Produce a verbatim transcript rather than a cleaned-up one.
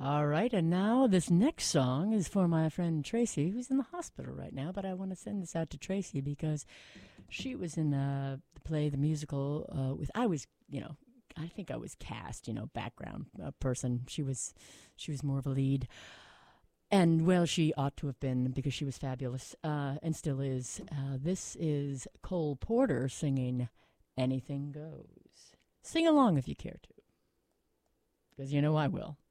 All right, and now this next song is for my friend Tracy, who's in the hospital right now. But I want to send this out to Tracy because she was in uh, the play, the musical. Uh, with I was, you know, I think I was cast, you know, background uh, person. She was, she was more of a lead, and well, she ought to have been because she was fabulous, uh, and still is. Uh, this is Cole Porter singing "Anything Goes." Sing along if you care to, because you know I will.